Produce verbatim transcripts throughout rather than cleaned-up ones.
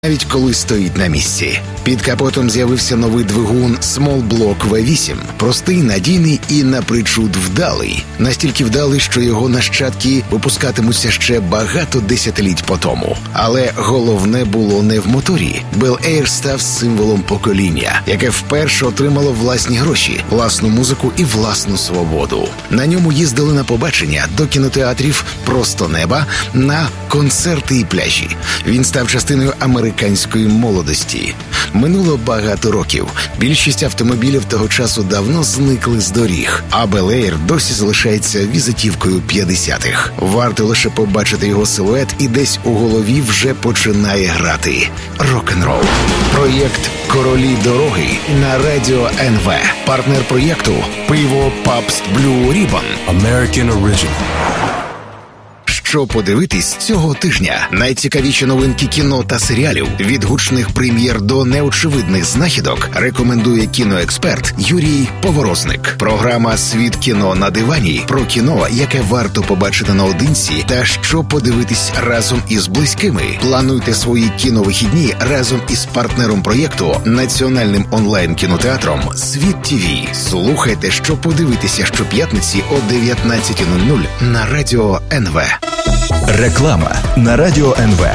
навіть коли стоїть на місці. Під капотом з'явився новий двигун Small-Block ві вісім. Простий, надійний і напричуд вдалий. Настільки вдалий, що його нащадки випускатимуться ще багато десятиліть по тому. Але головне було не в моторі. Bel Air став символом покоління, яке вперше отримало власні гроші, власну музику і власну свободу. На ньому їздили на побачення, до кінотеатрів просто неба, на концерти і пляжі. Він став частиною американської молодості. Минуло багато років. Більшість автомобілів того часу давно зникли з доріг, а Bel Air досі залишається візитівкою п'ятдесятих. Варто лише побачити його силует, і десь у голові вже починає грати рок-н-рол. Проєкт «Королі дороги» на Радіо ен ве. Партнер проєкту – пиво Pabst Blue Ribbon. American Original. Що подивитись цього тижня? Найцікавіші новинки кіно та серіалів. Від гучних прем'єр до неочевидних знахідок рекомендує кіноексперт Юрій Поворозник. Програма «Світ кіно на дивані» про кіно, яке варто побачити наодинці та що подивитись разом із близькими. Плануйте свої кіновихідні разом із партнером проєкту, національним онлайн-кінотеатром «Світ ТІВІ». Слухайте, що подивитися щоп'ятниці о дев'ятнадцятій нуль нуль на Радіо ен ве. Реклама на Радіо ен ве.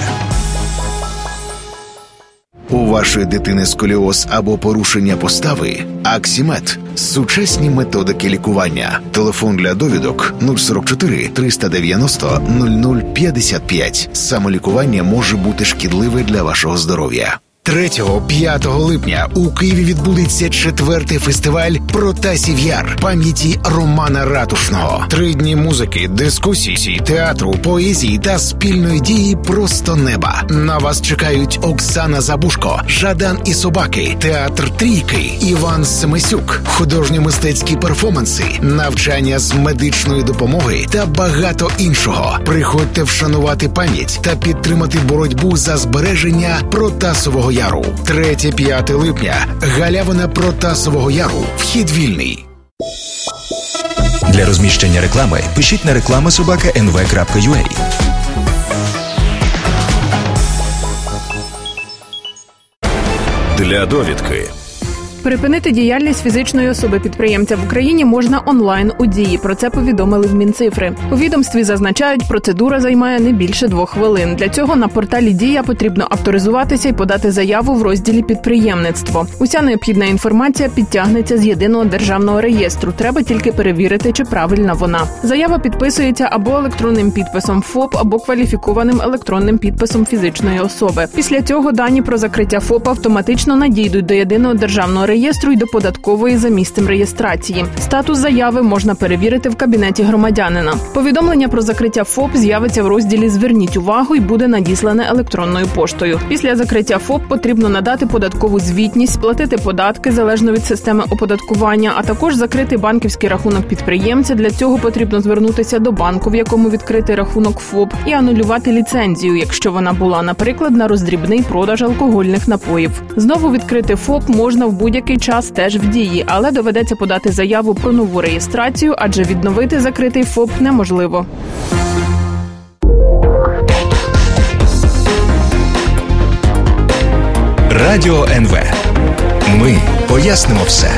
У вашої дитини сколіоз або порушення постави? Аксімед. Сучасні методики лікування. Телефон для довідок нуль сорок чотири триста дев'яносто нуль нуль п'ятдесят п'ять. Самолікування може бути шкідливе для вашого здоров'я. третього-п'ятого липня у Києві відбудеться четвертий фестиваль «Протасів Яр» пам'яті Романа Ратушного. Три дні музики, дискусій, театру, поезії та спільної дії просто неба. На вас чекають Оксана Забушко, Жадан і собаки, театр Трійки, Іван Семисюк, художньо-мистецькі перформанси, навчання з медичної допомоги та багато іншого. Приходьте вшанувати пам'ять та підтримати боротьбу за збереження Протасового Яру. третє-п'яте липня. Галявина Протасового Яру. Вхід вільний. Для розміщення реклами пишіть на реклама собака ен ве крапка ю а. Для довідки. Припинити діяльність фізичної особи-підприємця в Україні можна онлайн у Дії. Про це повідомили в Мінцифри. У відомстві зазначають, процедура займає не більше двох хвилин. Для цього на порталі Дія потрібно авторизуватися і подати заяву в розділі «Підприємництво». Уся необхідна інформація підтягнеться з єдиного державного реєстру. Треба тільки перевірити, чи правильна вона. Заява підписується або електронним підписом ФОП, або кваліфікованим електронним підписом фізичної особи. Після цього дані про закриття ФОП автоматично надійдуть до єдиного державного реєстру реєстру й до податкової за місцем реєстрації. Статус заяви можна перевірити в кабінеті громадянина. Повідомлення про закриття ФОП з'явиться в розділі «Зверніть увагу» і буде надіслане електронною поштою. Після закриття ФОП потрібно надати податкову звітність, сплатити податки залежно від системи оподаткування, а також закрити банківський рахунок підприємця. Для цього потрібно звернутися до банку, в якому відкритий рахунок ФОП, і анулювати ліцензію, якщо вона була, наприклад, на роздрібний продаж алкогольних напоїв. Знову відкрити ФОП можна в будь-який час теж в Дії, але доведеться подати заяву про нову реєстрацію, адже відновити закритий ФОП неможливо. Радіо ен ве. Ми пояснимо все.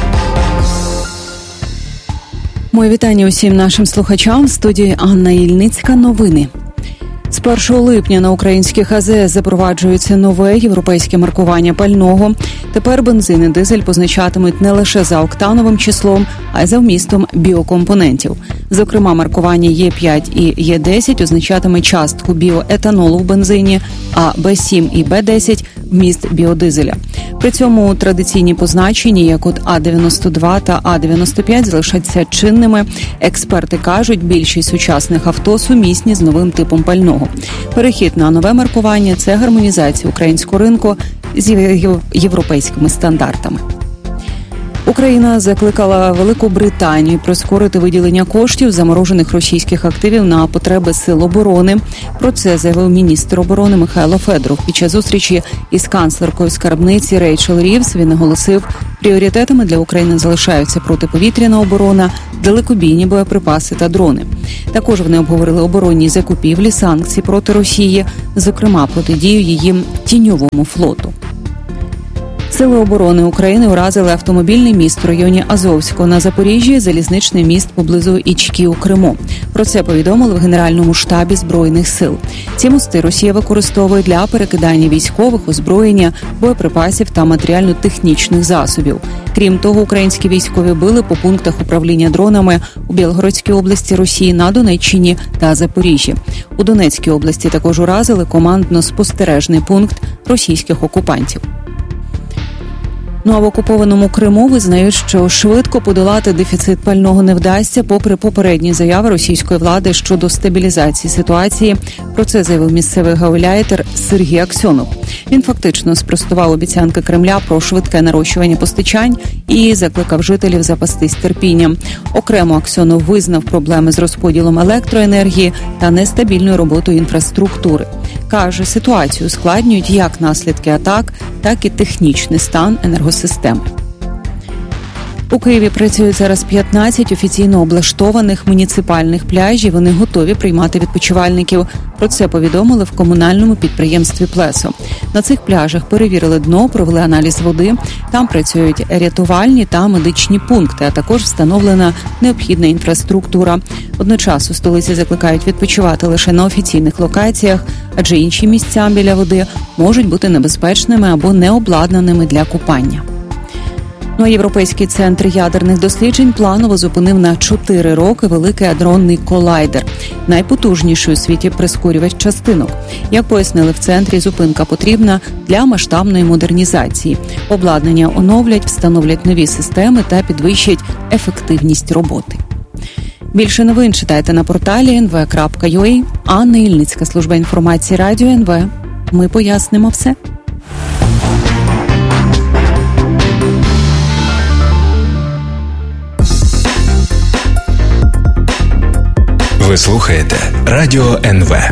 Моє вітання усім нашим слухачам. В студії Анна Ільницька. Новини. З першого липня на українських а зе ес запроваджується нове європейське маркування пального. Тепер бензин і дизель позначатимуть не лише за октановим числом, а й за вмістом біокомпонентів. Зокрема, маркування Є п'ять і Є десять означатиме частку біоетанолу в бензині, а Б сім і Б десять – вміст біодизеля. При цьому традиційні позначення, як от А дев'яносто два та А дев'яносто п'ять, залишаться чинними. Експерти кажуть, більшість сучасних авто сумісні з новим типом пального. Перехід на нове маркування – це гармонізація українського ринку з європейськими стандартами. Україна закликала Велику Британію прискорити виділення коштів заморожених російських активів на потреби сил оборони. Про це заявив міністр оборони Михайло Федоров. Під час зустрічі із канцлеркою скарбниці Рейчел Рівс він наголосив, пріоритетами для України залишаються протиповітряна оборона, далекобійні боєприпаси та дрони. Також вони обговорили оборонні закупівлі, санкції проти Росії, зокрема протидію її тіньовому флоту. Сили оборони України уразили автомобільний міст в районі Азовського на Запоріжжі, залізничний міст поблизу Ічкі у Криму. Про це повідомили в Генеральному штабі Збройних сил. Ці мости Росія використовує для перекидання військових, озброєння, боєприпасів та матеріально-технічних засобів. Крім того, українські військові били по пунктах управління дронами у Білгородській області Росії, на Донеччині та Запоріжжі. У Донецькій області також уразили командно-спостережний пункт російських окупантів. Ну а в окупованому Криму визнають, що швидко подолати дефіцит пального не вдасться, попри попередні заяви російської влади щодо стабілізації ситуації. Про це заявив місцевий гауляйтер Сергій Аксьонов. Він фактично спростував обіцянки Кремля про швидке нарощування постачань і закликав жителів запастись терпінням. Окремо Аксьонов визнав проблеми з розподілом електроенергії та нестабільною роботою інфраструктури. Каже, ситуацію ускладнюють як наслідки атак, так і технічний стан енергосистеми. У Києві працюють зараз п'ятнадцять офіційно облаштованих муніципальних пляжів. Вони готові приймати відпочивальників. Про це повідомили в комунальному підприємстві «Плесо». На цих пляжах перевірили дно, провели аналіз води. Там працюють рятувальні та медичні пункти, а також встановлена необхідна інфраструктура. Водночас у столиці закликають відпочивати лише на офіційних локаціях, адже інші місця біля води можуть бути небезпечними або необладнаними для купання. Ну а Європейський центр ядерних досліджень планово зупинив на чотири роки великий адронний колайдер, найпотужніший у світі прискорювач частинок. Як пояснили в центрі, зупинка потрібна для масштабної модернізації. Обладнання оновлять, встановлять нові системи та підвищать ефективність роботи. Більше новин читайте на порталі ен ве крапка ю а. Анна Ільницька, служба інформації Радіо ен ве. Ми пояснимо все. Ви слухаєте Радіо ен ве.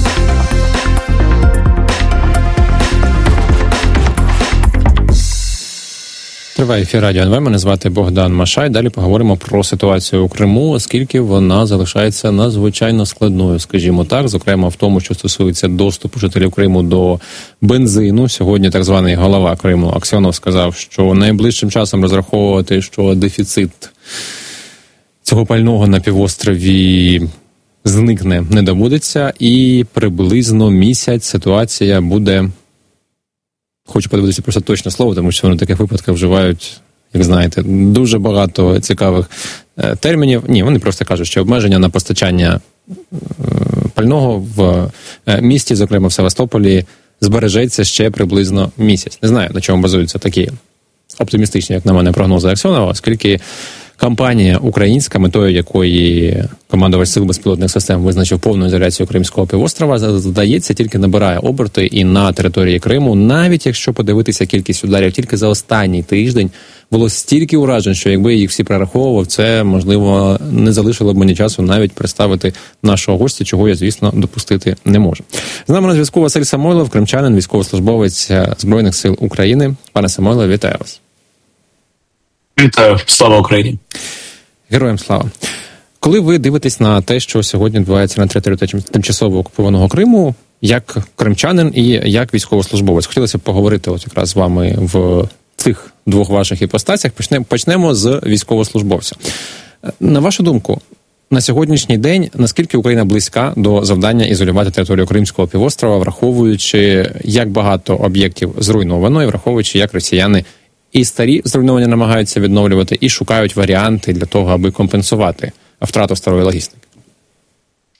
Триває ефір Радіо ен ве. Мене звати Богдан Машай. Далі поговоримо про ситуацію у Криму, оскільки вона залишається надзвичайно складною, скажімо так, зокрема в тому, що стосується доступу жителів Криму до бензину. Сьогодні так званий голова Криму Аксьонов сказав, що найближчим часом розраховувати, що дефіцит цього пального на півострові зникне, не доводиться, і приблизно місяць ситуація буде, хочу подивитися просто точне слово, тому що вони в таких випадках вживають, як знаєте, дуже багато цікавих е, термінів. Ні, вони просто кажуть, що обмеження на постачання е, пального в е, місті, зокрема в Севастополі, збережеться ще приблизно місяць. Не знаю, на чому базуються такі оптимістичні, як на мене, прогнози Аксьонова, оскільки кампанія українська, метою якої командувач сил безпілотних систем визначив повну ізоляцію Кримського півострова, здається, тільки набирає оберти, і на території Криму, навіть якщо подивитися кількість ударів, тільки за останній тиждень було стільки уражень, що якби їх всі прораховував, це, можливо, не залишило б мені часу навіть представити нашого гостя, чого я, звісно, допустити не можу. З нами на зв'язку Василь Самойлов, кримчанин, військовослужбовець Збройних сил України. Пане Самойлов, вітаю вас. Вітаю, слава Україні. Героям слава. Коли ви дивитесь на те, що сьогодні відбувається на території тимчасово окупованого Криму, як кримчанин і як військовослужбовець, хотілося б поговорити от якраз з вами в цих двох ваших іпостасях. Почнемо, почнемо з військовослужбовця. На вашу думку, на сьогоднішній день, наскільки Україна близька до завдання ізолювати територію Кримського півострова, враховуючи, як багато об'єктів зруйновано, і враховуючи, як росіяни і старі зруйнування намагаються відновлювати, і шукають варіанти для того, аби компенсувати втрату старої логістики?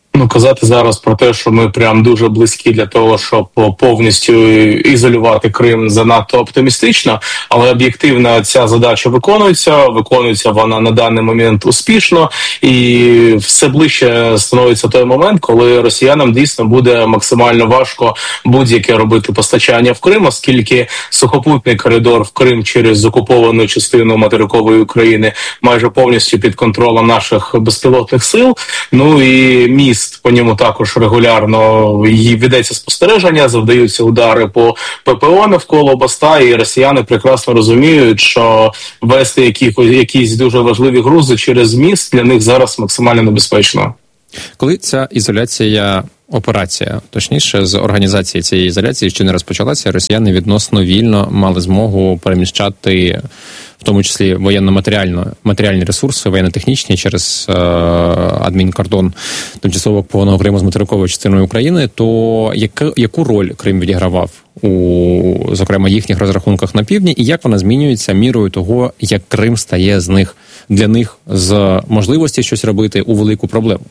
Ну, казати зараз про те, що ми прям дуже близькі для того, щоб повністю ізолювати Крим, занадто оптимістично, але об'єктивно ця задача виконується, виконується вона на даний момент успішно, і все ближче становиться той момент, коли росіянам дійсно буде максимально важко будь-яке робити постачання в Крим, оскільки сухопутний коридор в Крим через окуповану частину материкової України майже повністю під контролем наших безпілотних сил. Ну і міст по ньому також регулярно ведеться спостереження, завдаються удари по ППО навколо Баста, і росіяни прекрасно розуміють, що вести якісь, якісь дуже важливі грузи через міст для них зараз максимально небезпечно. Коли ця ізоляція, операція, точніше, з організації цієї ізоляції ще не розпочалася, росіяни відносно вільно мали змогу переміщати, в тому числі воєнно-матеріально, матеріальні ресурси, воєнно-технічні через е, адмінкордон тимчасово окупованого Криму з материковою частиною України, то яку, яку роль Крим відігравав у, зокрема, їхніх розрахунках на півдні, і як вона змінюється мірою того, як Крим стає з них, для них з можливості щось робити у велику проблему?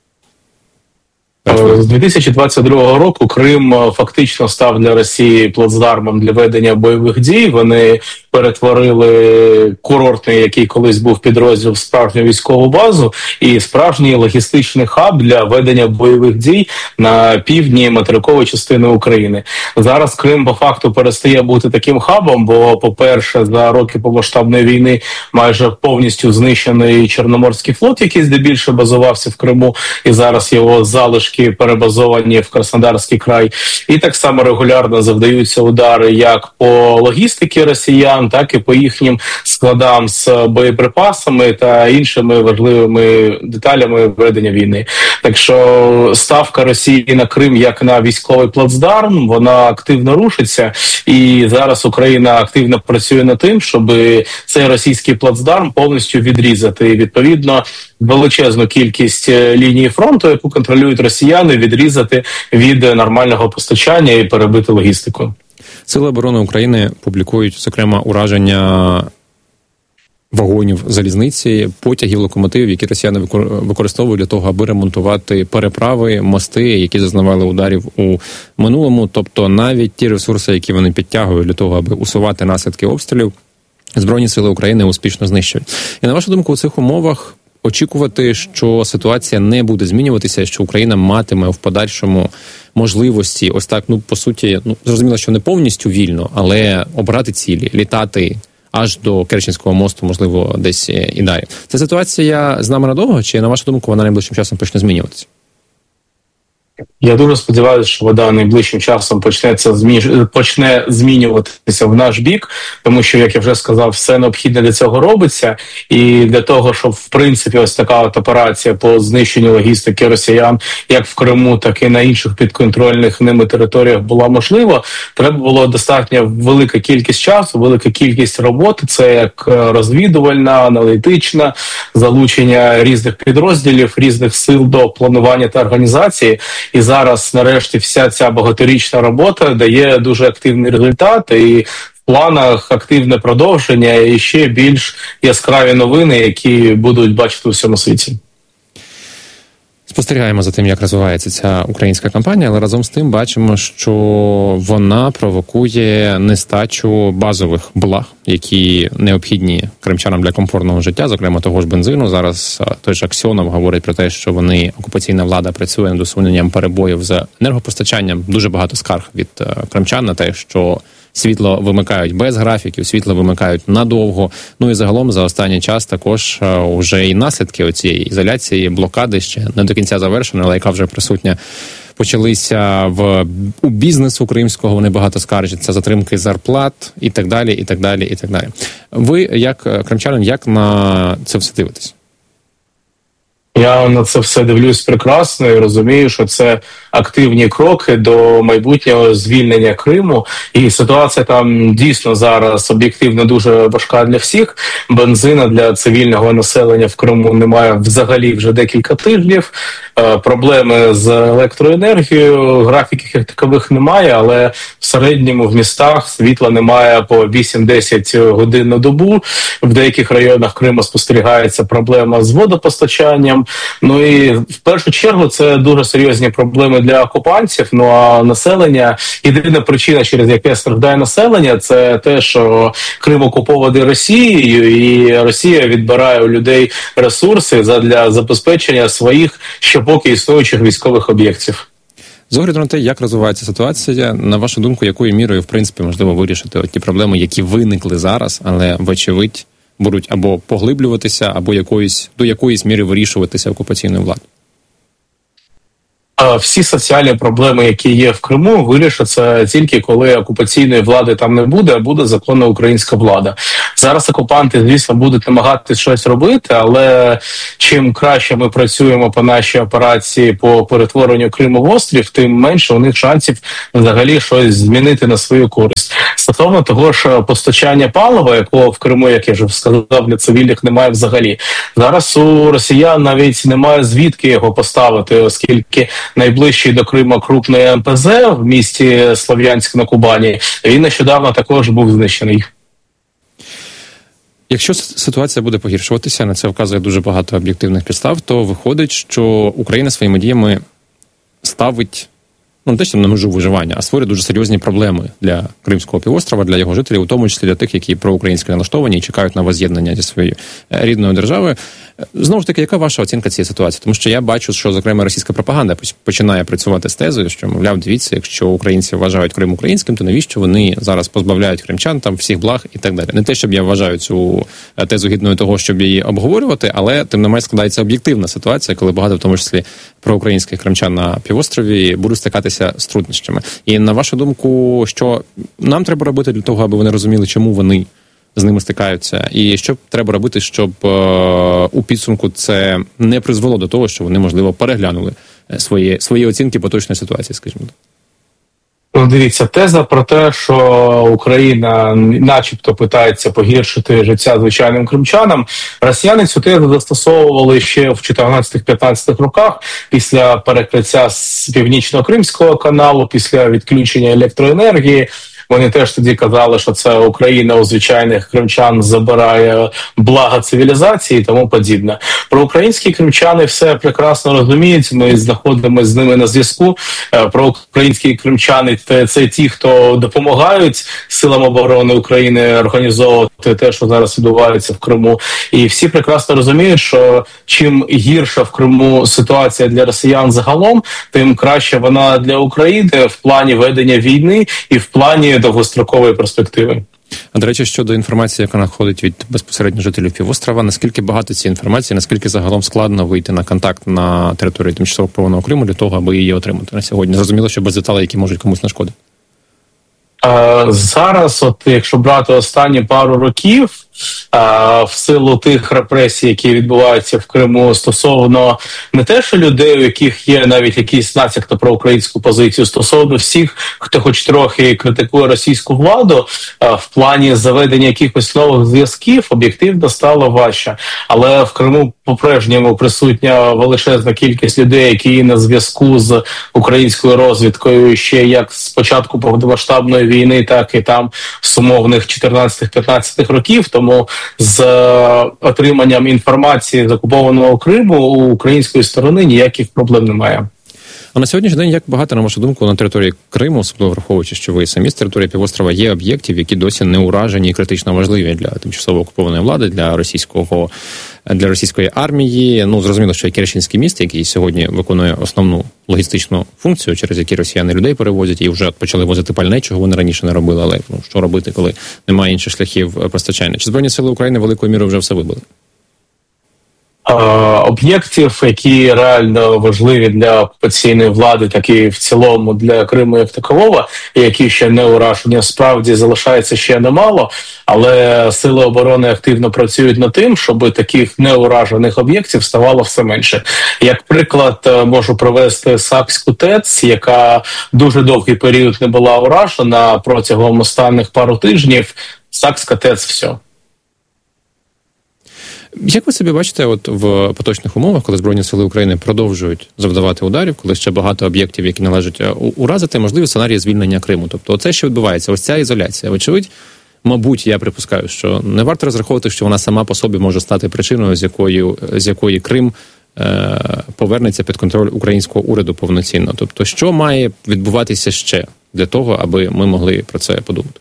З дві тисячі двадцять другого року Крим фактично став для Росії плацдармом для ведення бойових дій. Вони перетворили курортний, який колись був підрозділ, в справжню військову базу і справжній логістичний хаб для ведення бойових дій на півдні материкової частини України. Зараз Крим по факту перестає бути таким хабом, бо, по-перше, за роки повномасштабної війни майже повністю знищений Чорноморський флот, який здебільшого базувався в Криму, і зараз його залишки перебазовані в Краснодарський край. І так само регулярно завдаються удари як по логістиці росіян, так і по їхнім складам з боєприпасами та іншими важливими деталями ведення війни. Так що ставка Росії на Крим як на військовий плацдарм, вона активно рушиться, і зараз Україна активно працює над тим, щоб цей російський плацдарм повністю відрізати. І, відповідно, величезну кількість лінії фронту, яку контролюють росіяни, відрізати від нормального постачання і перебити логістику. Сили оборони України публікують, зокрема, ураження вагонів залізниці, потягів, локомотивів, які росіяни використовують для того, аби ремонтувати переправи, мости, які зазнавали ударів у минулому. Тобто навіть ті ресурси, які вони підтягують для того, аби усувати наслідки обстрілів, Збройні сили України успішно знищують. І на вашу думку, у цих умовах очікувати, що ситуація не буде змінюватися, що Україна матиме в подальшому можливості, ось так, ну, по суті, ну, зрозуміло, що не повністю вільно, але обирати цілі, літати аж до Керченського мосту, можливо, десь і далі. Ця ситуація з нами надовго, чи, на вашу думку, вона найближчим часом почне змінюватися? Я дуже сподіваюся, що вода найближчим часом почнеться почне змінюватися в наш бік, тому що, як я вже сказав, все необхідне для цього робиться, і для того, щоб в принципі ось така от операція по знищенню логістики росіян, як в Криму, так і на інших підконтрольних ними територіях була можлива, треба було достатньо велика кількість часу, велика кількість роботи, це як розвідувальна, аналітична, залучення різних підрозділів, різних сил до планування та організації. І зараз, нарешті, вся ця багаторічна робота дає дуже активний результат, і в планах активне продовження і ще більш яскраві новини, які будуть бачити у всьому світі. Спостерігаємо за тим, як розвивається ця українська кампанія, але разом з тим бачимо, що вона провокує нестачу базових благ, які необхідні кримчанам для комфортного життя, зокрема того ж бензину. Зараз той ж Аксьонов говорить про те, що вони, окупаційна влада, працює над усуненням перебоїв з енергопостачанням. Дуже багато скарг від кримчан на те, що світло вимикають без графіків, світло вимикають надовго. Ну і загалом за останній час також вже і наслідки оцієї ізоляції, блокади ще не до кінця завершена, але яка вже присутня, почалися в у бізнесу кримського, вони багато скаржаться, затримки зарплат і так далі, і так далі, і так далі. Ви, як кримчанин, як на це все дивитесь? Я на це все дивлюсь прекрасно і розумію, що це активні кроки до майбутнього звільнення Криму. І ситуація там дійсно зараз об'єктивно дуже важка для всіх. Бензина для цивільного населення в Криму немає взагалі вже декілька тижнів. Проблеми з електроенергією, графіків як такових немає, але в середньому в містах світла немає по вісім-десять годин на добу. В деяких районах Криму спостерігається проблема з водопостачанням. Ну і в першу чергу це дуже серйозні проблеми для окупантів. Ну а населення, єдина причина, через яке страждає населення, це те, що Крим окупований Росією, і Росія відбирає у людей ресурси для забезпечення своїх ще поки існуючих військових об'єктів. З огляду на те, як розвивається ситуація, на вашу думку, якою мірою, в принципі, можливо вирішити ті проблеми, які виникли зараз, але, вочевидь, будуть або поглиблюватися, або якоїсь, до якоїсь міри вирішуватися окупаційною владою? Всі соціальні проблеми, які є в Криму, вирішаться тільки коли окупаційної влади там не буде, а буде законна українська влада. Зараз окупанти, звісно, будуть намагатися щось робити, але чим краще ми працюємо по нашій операції по перетворенню Криму в острів, тим менше у них шансів взагалі щось змінити на свою користь. Стосовно того ж постачання палива, якого в Криму, як я вже сказав, для цивільних немає взагалі. Зараз у росіян навіть немає звідки його поставити, оскільки найближчий до Криму крупний ем пе зет в місті Слов'янськ на Кубані, він нещодавно також був знищений. Якщо ситуація буде погіршуватися, на це вказує дуже багато об'єктивних підстав, то виходить, що Україна своїми діями ставить, ну не те, що на межу виживання, а створює дуже серйозні проблеми для Кримського півострова, для його жителів, у тому числі для тих, які проукраїнські налаштовані і чекають на воз'єднання зі своєю рідною державою. Знову ж таки, яка ваша оцінка цієї ситуації? Тому що я бачу, що, зокрема, російська пропаганда починає працювати з тезою, що, мовляв, дивіться, якщо українці вважають Крим українським, то навіщо вони зараз позбавляють кримчан там всіх благ і так далі. Не те, щоб я вважаю цю тезу гідною того, щоб її обговорювати, але тим не менш складається об'єктивна ситуація, коли багато, в тому числі, проукраїнських кримчан на півострові будуть стикатися з труднощами. І на вашу думку, що нам треба робити для того, аби вони розуміли, чому вони з ними стикаються, і що треба робити, щоб е, у підсумку це не призвело до того, що вони, можливо, переглянули свої, свої оцінки поточної ситуації, скажімо так? Ну, дивіться, теза про те, що Україна начебто питається погіршити життя звичайним кримчанам, росіяни цю тезу застосовували ще в чотирнадцятих-п'ятнадцятих роках після перекриття з Північно-Кримського каналу, після відключення електроенергії. Вони теж тоді казали, що це Україна у звичайних кримчан забирає блага цивілізації і тому подібне. Про українські кримчани все прекрасно розуміють, ми знаходимося з ними на зв'язку. Про українські кримчани – це ті, хто допомагають силам оборони України організовувати те, що зараз відбувається в Криму. І всі прекрасно розуміють, що чим гірша в Криму ситуація для росіян загалом, тим краще вона для України в плані ведення війни і в плані довгострокової перспективи. А, до речі, щодо інформації, яка надходить від безпосередньо жителів півострова, наскільки багато цієї інформації, наскільки загалом складно вийти на контакт на території тимчасово окупованого Криму для того, аби її отримати на сьогодні? Зрозуміло, що без деталей, які можуть комусь нашкодити. Зараз, от якщо брати останні пару років, в силу тих репресій, які відбуваються в Криму стосовно не те, що людей, у яких є навіть якийсь натяк на проукраїнську позицію, стосовно всіх, хто хоч трохи критикує російську владу, в плані заведення якихось нових зв'язків об'єктивно стало важче. Але в Криму по-прежньому присутня величезна кількість людей, які на зв'язку з українською розвідкою ще як з початку повномасштабної війни, так і там з умовних чотирнадцятих-п'ятнадцятих років. Тому з отриманням інформації з окупованого Криму у української сторони ніяких проблем немає. А на сьогоднішній день як багато, на вашу думку, на території Криму, особливо враховуючи, що ви самі з території півострова, є об'єктів, які досі не уражені і критично важливі для тимчасово окупованої влади, для російського, для російської армії. Ну, зрозуміло, що і Керченський міст, який сьогодні виконує основну логістичну функцію, через які росіяни людей перевозять, і вже почали возити пальне, чого вони раніше не робили, але ну, що робити, коли немає інших шляхів постачання? Чи Збройні сили України великою мірою вже все вибили? Об'єктів, які реально важливі для окупаційної влади, так і в цілому для Криму як такового, і які ще не уражені, справді залишається ще немало, але сили оборони активно працюють над тим, щоб таких неуражених об'єктів ставало все менше. Як приклад, можу привести Сакську ТЕЦ, яка дуже довгий період не була уражена протягом останніх пару тижнів. Сакська ТЕЦ – все. Як ви собі бачите, от в поточних умовах, коли Збройні сили України продовжують завдавати ударів, коли ще багато об'єктів, які належать уразити, можливі сценарії звільнення Криму? Тобто оце, що відбувається, ось ця ізоляція. Вочевидь, мабуть, я припускаю, що не варто розраховувати, що вона сама по собі може стати причиною, з якої, з якої Крим повернеться під контроль українського уряду повноцінно. Тобто, що має відбуватися ще для того, аби ми могли про це подумати?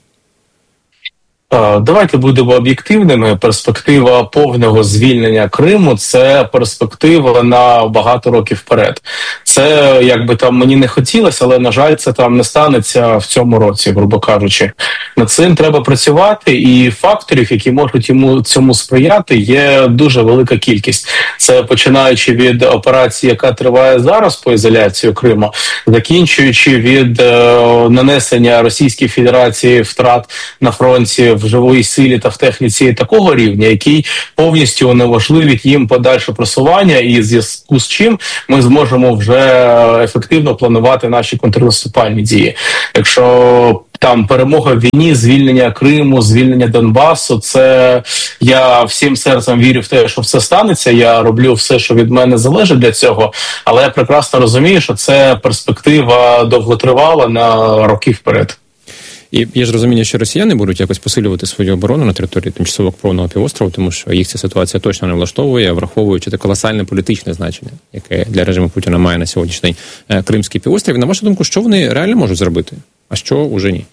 Давайте будемо об'єктивними. Перспектива повного звільнення Криму – це перспектива на багато років вперед. Це, як би там мені не хотілося, але, на жаль, це там не станеться в цьому році, грубо кажучи. Над цим треба працювати, і факторів, які можуть йому цьому сприяти, є дуже велика кількість. Це починаючи від операції, яка триває зараз по ізоляції Криму, закінчуючи від е, нанесення Російській Федерації втрат на фронті в живої силі та в техніці такого рівня, який повністю унеможливить їм подальше просування, і в зв'язку з чим ми зможемо вже ефективно планувати наші контрнаступальні дії. Якщо там перемога в війні, звільнення Криму, звільнення Донбасу, це я всім серцем вірю в те, що все станеться, я роблю все, що від мене залежить для цього, але я прекрасно розумію, що це перспектива довготривала на роки вперед. І є ж розуміння, що росіяни будуть якось посилювати свою оборону на території тимчасово окупованого півострову, тому що їх ця ситуація точно не влаштовує, враховуючи те колосальне політичне значення, яке для режиму Путіна має на сьогоднішній день Кримський півострів. І на вашу думку, що вони реально можуть зробити, а що уже ні?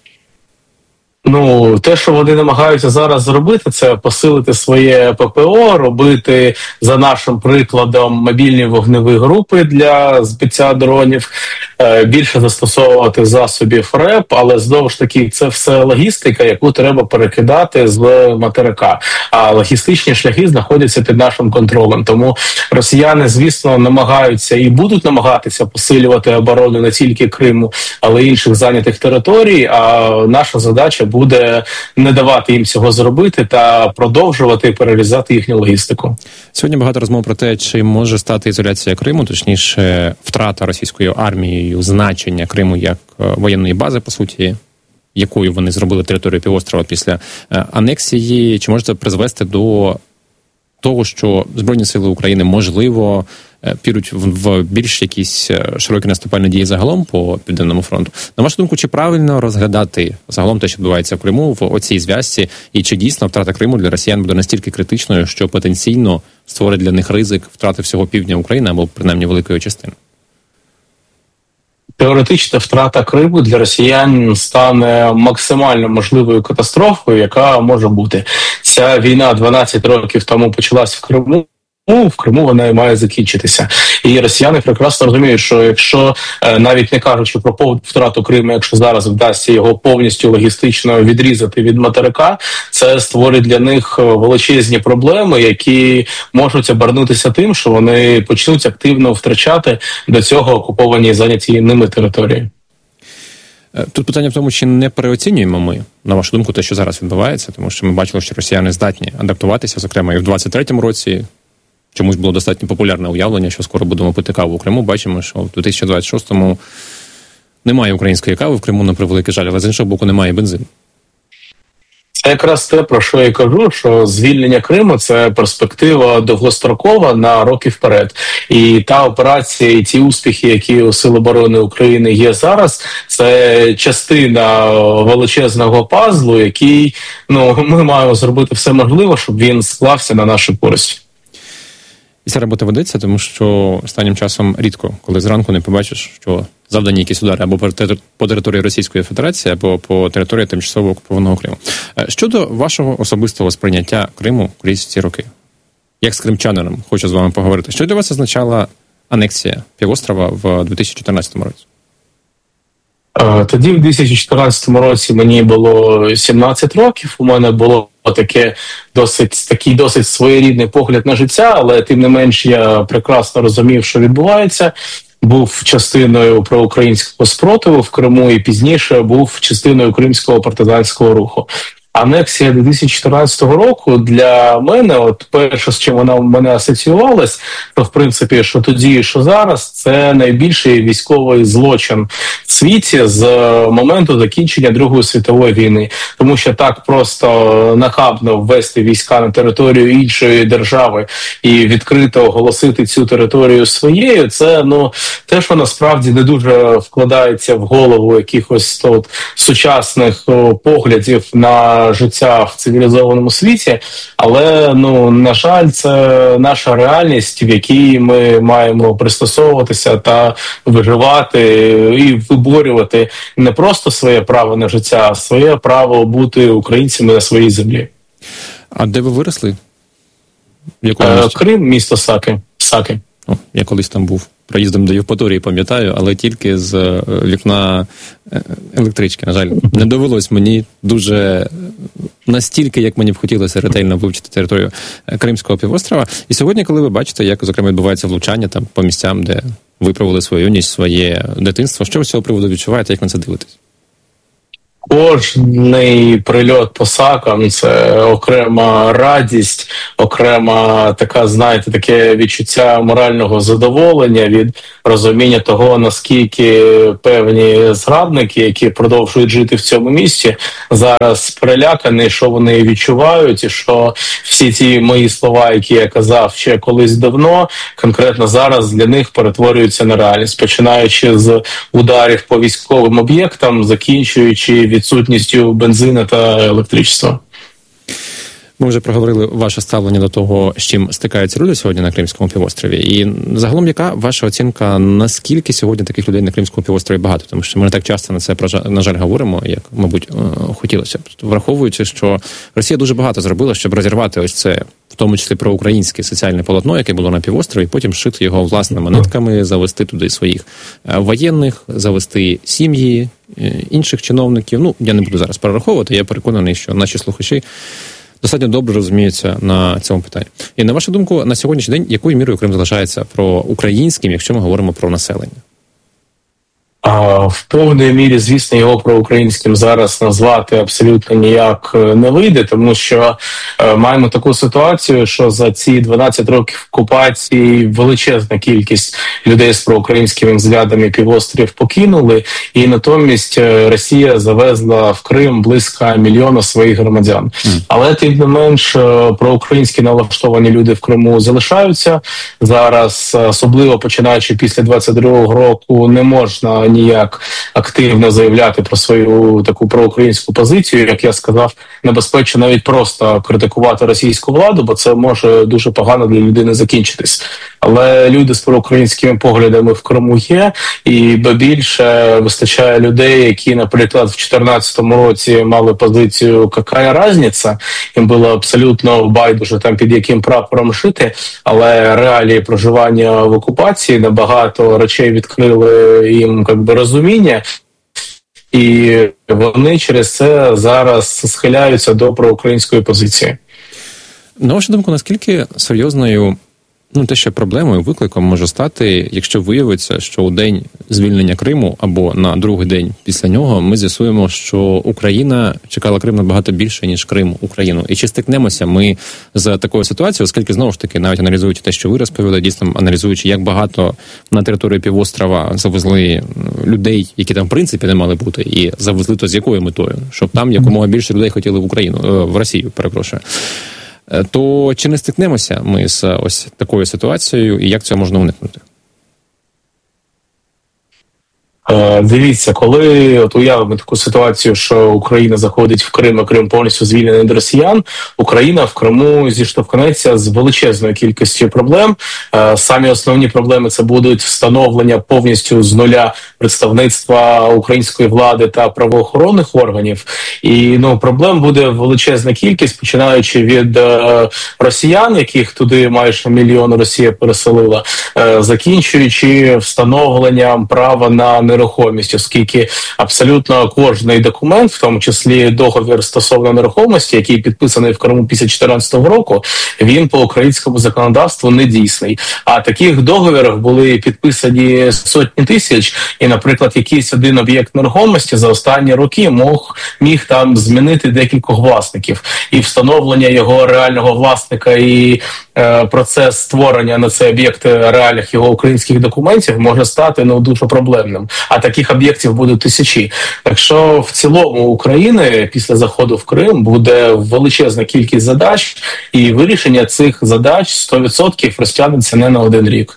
Ну, те, що вони намагаються зараз зробити, це посилити своє ППО, робити, за нашим прикладом, мобільні вогневі групи для збиття дронів, більше застосовувати засобів РЕП, але, знову ж таки, це все логістика, яку треба перекидати з материка. А логістичні шляхи знаходяться під нашим контролем. Тому росіяни, звісно, намагаються і будуть намагатися посилювати оборону не тільки Криму, але й інших зайнятих територій, а наша задача буде не давати їм цього зробити та продовжувати перерізати їхню логістику. Сьогодні багато розмов про те, чи може стати ізоляція Криму, точніше, втрата російською армією значення Криму як воєнної бази, по суті, якою вони зробили територію півострова після анексії, чи може це призвести до того, що Збройні сили України, можливо, підуть в більш якісь широкі наступальні дії загалом по Південному фронту. На вашу думку, чи правильно розглядати загалом те, що відбувається в Криму, в оцій зв'язці, і чи дійсно втрата Криму для росіян буде настільки критичною, що потенційно створить для них ризик втрати всього півдня України або принаймні великої частини? Теоретична втрата Криму для росіян стане максимально можливою катастрофою, яка може бути. Ця війна дванадцять років тому почалась в Криму. Ну, в Криму вона і має закінчитися. І росіяни прекрасно розуміють, що якщо, навіть не кажучи про повну втрату Криму, якщо зараз вдасться його повністю логістично відрізати від материка, це створить для них величезні проблеми, які можуть обернутися тим, що вони почнуть активно втрачати до цього окуповані і зайняті ними території. Тут питання в тому, чи не переоцінюємо ми, на вашу думку, те, що зараз відбувається, тому що ми бачили, що росіяни здатні адаптуватися, зокрема і в двадцять третьому році. Чомусь було достатньо популярне уявлення, що скоро будемо пити каву у Криму. Бачимо, що в дві тисячі двадцять шостому немає української кави в Криму, на превеликий жаль, але з іншого боку немає бензину. Це якраз те, про що я кажу, що звільнення Криму – це перспектива довгострокова на роки вперед. І та операція, і ті успіхи, які у Сил оборони України є зараз, це частина величезного пазлу, який, ну, ми маємо зробити все можливе, щоб він склався на нашу користь. І ця робота ведеться, тому що останнім часом рідко, коли зранку не побачиш, що завдані якісь удари або по території Російської Федерації, або по території тимчасово окупованого Криму. Щодо вашого особистого сприйняття Криму крізь ці роки, як з кримчанином, хочу з вами поговорити. Що для вас означала анексія півострова в дві тисячі чотирнадцятому році? Тоді, в дві тисячі чотирнадцятому році, мені було сімнадцять років, у мене було таке досить, такий досить своєрідний погляд на життя, але тим не менш я прекрасно розумів, що відбувається. Був частиною проукраїнського спротиву в Криму і пізніше був частиною кримського партизанського руху. Анексія дві тисячі чотирнадцятого року для мене, от перше, з чим вона в мене асоціювалась, то в принципі, що тоді, що зараз, це найбільший військовий злочин в світі з моменту закінчення Другої світової війни. Тому що так просто нахабно ввести війська на територію іншої держави і відкрито оголосити цю територію своєю, це, ну, те, що насправді не дуже вкладається в голову якихось тут сучасних о, поглядів на норма життя в цивілізованому світі, але, ну, на жаль, це наша реальність, в якій ми маємо пристосовуватися та виживати і виборювати не просто своє право на життя, а своє право бути українцями на своїй землі. А де ви виросли? Е, Крим, місто Саки. Саки. О, я колись там був. Проїздом до Євпаторії, пам'ятаю, але тільки з вікна електрички. На жаль, не довелось мені дуже настільки, як мені б хотілося ретельно вивчити територію Кримського півострова. І сьогодні, коли ви бачите, як, зокрема, відбувається влучання там по місцям, де ви провели свою юність, своє дитинство, що ви з цього приводу відчуваєте, як на це дивитесь? Кожний прильот по Сакам – це окрема радість, окрема така, знаєте, таке відчуття морального задоволення від розуміння того, наскільки певні зрадники, які продовжують жити в цьому місті, зараз перелякані, що вони відчувають, і що всі ті мої слова, які я казав ще колись давно, конкретно зараз для них перетворюються на реальність, починаючи з ударів по військовим об'єктам, закінчуючи відсутністю бензину та електричества. Ми вже проговорили ваше ставлення до того, з чим стикаються люди сьогодні на Кримському півострові. І загалом, яка ваша оцінка, наскільки сьогодні таких людей на Кримському півострові багато? Тому що ми не так часто на це, на жаль, говоримо, як, мабуть, хотілося б. Враховуючи, що Росія дуже багато зробила, щоб розірвати ось це, в тому числі проукраїнське соціальне полотно, яке було на півострові, і потім шити його власними нитками, завести туди своїх воєнних, завести сім'ї інших чиновників. Ну, я не буду зараз перераховувати, я переконаний, що наші слухачі достатньо добре розуміються на цьому питанні. І на вашу думку, на сьогоднішній день, якою мірою Крим залишається проукраїнським, якщо ми говоримо про населення? А, в повній мірі, звісно, його проукраїнським зараз назвати абсолютно ніяк не вийде, тому що е, маємо таку ситуацію, що за ці дванадцять років окупації величезна кількість людей з проукраїнськими взглядами півострів покинули, і натомість Росія завезла в Крим близько мільйона своїх громадян. Mm. Але, тим не менш, проукраїнські налаштовані люди в Криму залишаються. Зараз, особливо починаючи після двадцять другого року, не можна ніяк активно заявляти про свою таку проукраїнську позицію. Як я сказав, небезпечно навіть просто критикувати російську владу, бо це може дуже погано для людини закінчитись. Але люди з проукраїнськими поглядами в Криму є, і більше вистачає людей, які, наприклад, в чотирнадцятому році мали позицію «какая разниця», їм було абсолютно байдуже там під яким прапором жити, але реалії проживання в окупації набагато речей відкрили їм як би розуміння, і вони через це зараз схиляються до проукраїнської позиції. На вашу думку, наскільки серйозною, ну, те, що проблемою, викликом може стати, якщо виявиться, що у день звільнення Криму або на другий день після нього ми з'ясуємо, що Україна чекала Крим набагато більше, ніж Крим Україну. І чи стикнемося ми з такою ситуацією, оскільки, знову ж таки, навіть аналізуючи те, що ви розповіли, дійсно аналізуючи, як багато на територію півострова завезли людей, які там, в принципі, не мали бути, і завезли то з якою метою? Щоб там якомога більше людей хотіли в Україну, в Росію, перепрошую. То чи не стикнемося ми з ось такою ситуацією, і як цього можна уникнути? Е, дивіться, коли от уявимо таку ситуацію, що Україна заходить в Крим, а Крим повністю звільнений від росіян, Україна в Криму зіштовхнеться з величезною кількістю проблем. Е, самі основні проблеми – це будуть встановлення повністю з нуля представництва української влади та правоохоронних органів. І, ну, проблем буде величезна кількість, починаючи від е, росіян, яких туди майже мільйон Росія переселила, е, закінчуючи встановленням права на нерухомість, оскільки абсолютно кожний документ, в тому числі договір стосовно нерухомості, який підписаний в Криму після чотирнадцятого року, він по українському законодавству не дійсний. А таких договірів були підписані сотні тисяч, і, наприклад, якийсь один об'єкт нерухомості за останні роки мог, міг там змінити декількох власників. І встановлення його реального власника і е, процес створення на цей об'єкт реальних його українських документів може стати, ну, дуже проблемним. А таких об'єктів будуть тисячі. Так що в цілому України після заходу в Крим буде величезна кількість задач, і вирішення цих задач сто відсотків розтягнеться не на один рік.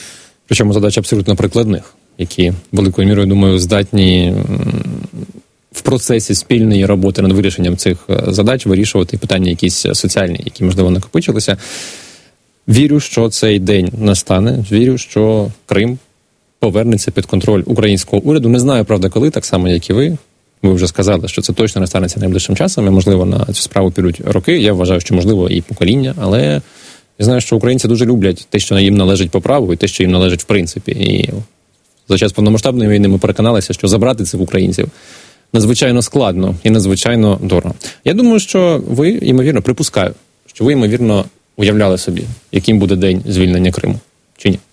Причому задач абсолютно прикладних, які великою мірою, думаю, здатні в процесі спільної роботи над вирішенням цих задач вирішувати питання якісь соціальні, які, можливо, накопичилися. Вірю, що цей день настане. Вірю, що Крим повернеться під контроль українського уряду. Не знаю, правда, коли, так само, як і ви. Ви вже сказали, що це точно не станеться найближчим часом, і, можливо, на цю справу підуть роки. Я вважаю, що, можливо, і покоління, але я знаю, що українці дуже люблять те, що їм належить по праву, і те, що їм належить в принципі. І за час повномасштабної війни ми переконалися, що забрати це в українців надзвичайно складно і надзвичайно дорого. Я думаю, що ви, ймовірно, припускаю, що ви, ймовірно, уявляли собі, яким буде день звільнення Криму, чи ні?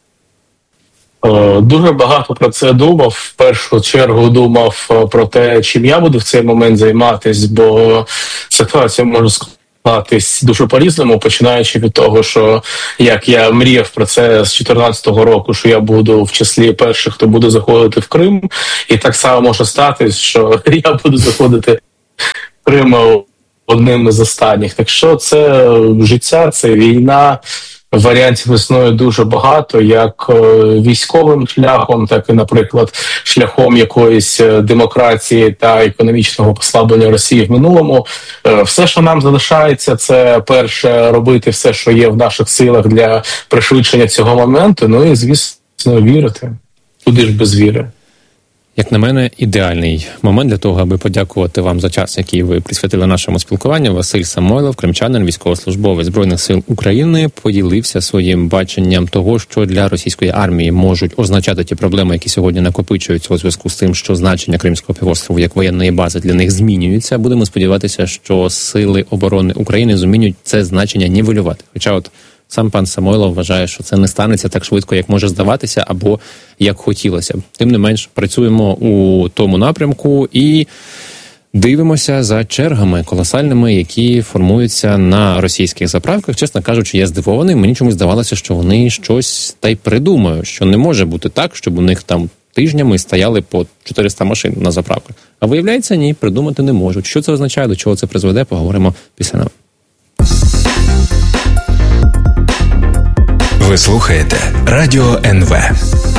Дуже багато про це думав. В першу чергу думав про те, чим я буду в цей момент займатися, бо ситуація може склатись дуже по-різному, починаючи від того, що як я мріяв про це з дві тисячі чотирнадцятого року, що я буду в числі перших, хто буде заходити в Крим, і так само може статись, що я буду заходити в Крим одним із останніх. Так що це життя, це війна. Варіантів існує дуже багато, як військовим шляхом, так і, наприклад, шляхом якоїсь демократії та економічного послаблення Росії в минулому. Все, що нам залишається, це перше робити все, що є в наших силах для пришвидшення цього моменту, ну і, звісно, вірити. Куди ж без віри? Як на мене, ідеальний момент для того, аби подякувати вам за час, який ви присвятили нашому спілкуванню. Василь Самойлов, кримчанин, військовослужбовець Збройних сил України, поділився своїм баченням того, що для російської армії можуть означати ті проблеми, які сьогодні накопичуються у зв'язку з тим, що значення Кримського півострову як воєнної бази для них змінюється. Будемо сподіватися, що сили оборони України зумінюють це значення нівелювати. Хоча от сам пан Самойлов вважає, що це не станеться так швидко, як може здаватися, або як хотілося б. Тим не менш, працюємо у тому напрямку і дивимося за чергами колосальними, які формуються на російських заправках. Чесно кажучи, я здивований. Мені чомусь здавалося, що вони щось та й придумають, що не може бути так, щоб у них там тижнями стояли по чотириста машин на заправках. А виявляється, ні, придумати не можуть. Що це означає, до чого це призведе, поговоримо після новин. Ви слухаєте Радіо ен ве.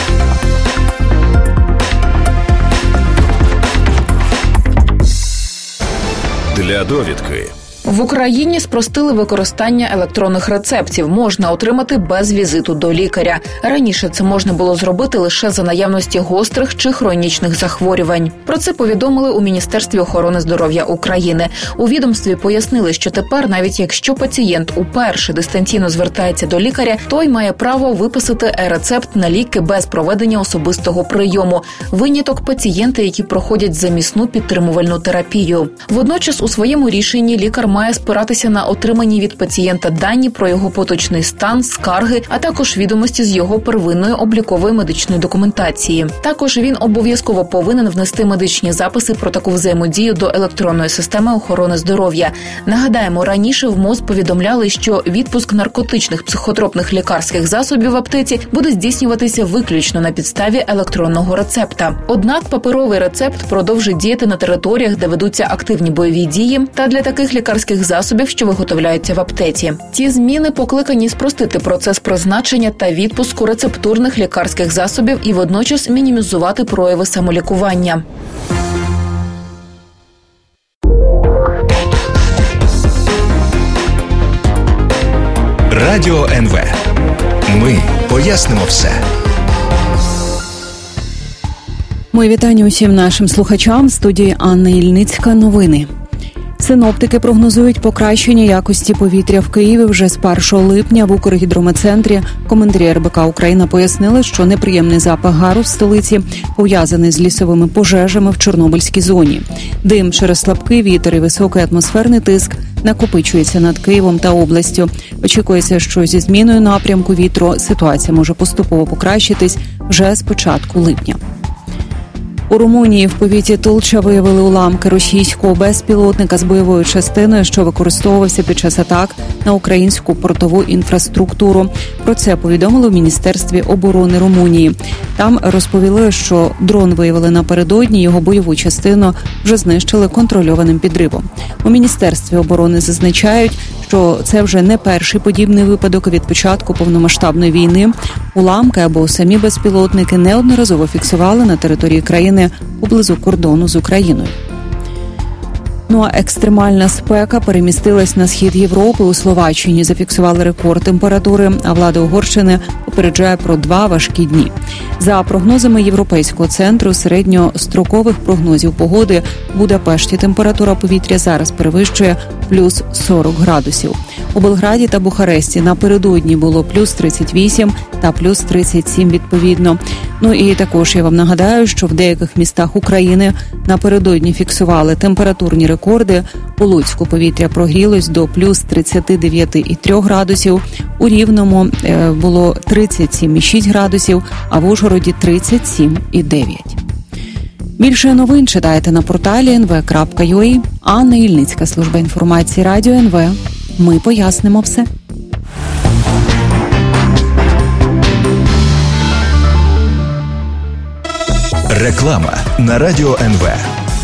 Для довідки. В Україні спростили використання електронних рецептів. Можна отримати без візиту до лікаря. Раніше це можна було зробити лише за наявності гострих чи хронічних захворювань. Про це повідомили у Міністерстві охорони здоров'я України. У відомстві пояснили, що тепер, навіть якщо пацієнт уперше дистанційно звертається до лікаря, той має право виписати е-рецепт на ліки без проведення особистого прийому. Виняток – пацієнти, які проходять замісну підтримувальну терапію. Водночас у своєму рішенні лікар має спиратися на отримані від пацієнта дані про його поточний стан, скарги, а також відомості з його первинної облікової медичної документації. Також він обов'язково повинен внести медичні записи про таку взаємодію до електронної системи охорони здоров'я. Нагадаємо, раніше в МОЗ повідомляли, що відпуск наркотичних психотропних лікарських засобів в аптеці буде здійснюватися виключно на підставі електронного рецепта. Однак паперовий рецепт продовжить діяти на територіях, де ведуться активні бойові дії, та для таких лікарських засобів, що виготовляються в аптеці. Ці зміни покликані спростити процес призначення та відпуску рецептурних лікарських засобів і водночас мінімізувати прояви самолікування. Радіо ен ве. Ми пояснимо все. Мої вітання усім нашим слухачам. В студії Анна Ільницька. Новини. Синоптики прогнозують покращення якості повітря в Києві вже з першого липня. В Укргідрометцентрі командирі ер бе ка Україна пояснили, що неприємний запах гару в столиці пов'язаний з лісовими пожежами в Чорнобильській зоні. Дим через слабкий вітер і високий атмосферний тиск накопичується над Києвом та областю. Очікується, що зі зміною напрямку вітру ситуація може поступово покращитись вже з початку липня. У Румунії в повіті Тулча виявили уламки російського безпілотника з бойовою частиною, що використовувався під час атак на українську портову інфраструктуру. Про це повідомили в Міністерстві оборони Румунії. Там розповіли, що дрон виявили напередодні, його бойову частину вже знищили контрольованим підривом. У Міністерстві оборони зазначають, що це вже не перший подібний випадок від початку повномасштабної війни. Уламки або самі безпілотники неодноразово фіксували на території країни поблизу кордону з Україною. Ну а екстремальна спека перемістилась на схід Європи. У Словаччині зафіксували рекорд температури, а влада Угорщини попереджає про два важкі дні. За прогнозами Європейського центру середньострокових прогнозів погоди, в Будапешті температура повітря зараз перевищує плюс сорок градусів. У Белграді та Бухаресті напередодні було плюс тридцять вісім та плюс тридцять сім відповідно. Ну і також я вам нагадаю, що в деяких містах України напередодні фіксували температурні рекорди. У Луцьку повітря прогрілось до плюс тридцять дев'ять і три градусів, у Рівному було тридцять сім і шість градусів, а в Ужгороді тридцять сім і дев'ять. Більше новин читайте на порталі ен ве крапка ю а. Анна Ільницька, служба інформації Радіо ен ве. Ми пояснимо все. Реклама на Радіо ен ве.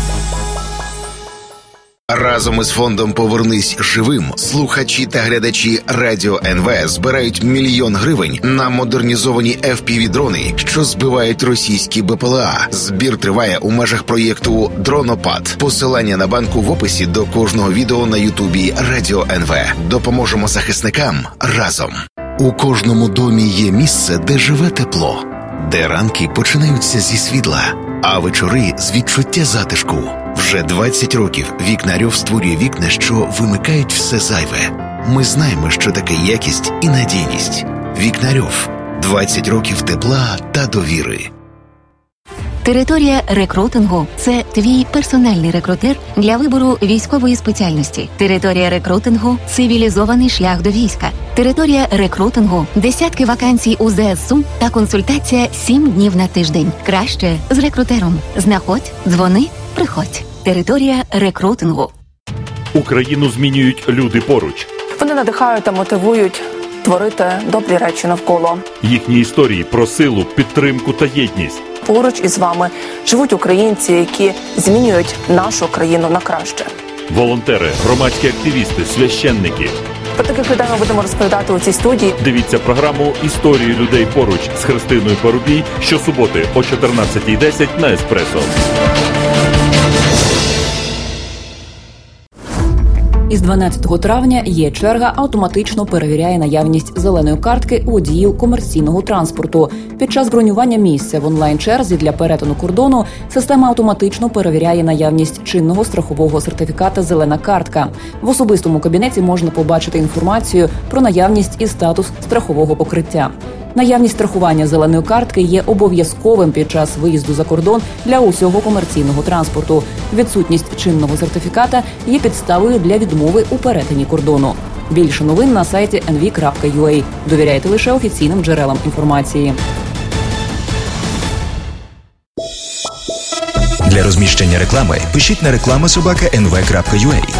Разом із фондом «Повернись живим» слухачі та глядачі Радіо ен ве збирають мільйон гривень на модернізовані еф пі ві-дрони, що збивають російські бе пе ел а. Збір триває у межах проєкту «Дронопад». Посилання на банку в описі до кожного відео на Ютубі Радіо ен ве. Допоможемо захисникам разом. У кожному домі є місце, де живе тепло, де ранки починаються зі світла, а вечори з відчуття затишку. Вже двадцять років Вікнарьов створює вікна, що вимикають все зайве. Ми знаємо, що таке якість і надійність. Вікнарьов. двадцять років тепла та довіри. Територія рекрутингу – це твій персональний рекрутер для вибору військової спеціальності. Територія рекрутингу – цивілізований шлях до війська. Територія рекрутингу – десятки вакансій у зе ес у та консультація сім днів на тиждень. Краще з рекрутером. Знаходь, дзвони, приходь. Територія рекрутингу. Україну змінюють люди поруч. Вони надихають та мотивують творити добрі речі навколо. Їхні історії про силу, підтримку та єдність. Поруч із вами живуть українці, які змінюють нашу країну на краще. Волонтери, громадські активісти, священники. Про таких людей ми будемо розповідати у цій студії. Дивіться програму «Історії людей поруч» з Христиною Парубій щосуботи о чотирнадцятій десять на Еспресо. Із дванадцятого травня є черга, автоматично перевіряє наявність зеленої картки у водіїв комерційного транспорту. Під час бронювання місця в онлайн-черзі для перетину кордону система автоматично перевіряє наявність чинного страхового сертифіката «Зелена картка». В особистому кабінеті можна побачити інформацію про наявність і статус страхового покриття. Наявність страхування зеленої картки є обов'язковим під час виїзду за кордон для усього комерційного транспорту. Відсутність чинного сертифіката є підставою для відмови у перетині кордону. Більше новин на сайті ен ві крапка ю а. Довіряйте лише офіційним джерелам інформації. Для розміщення реклами пишіть на реклама собака ен ве крапка ю а.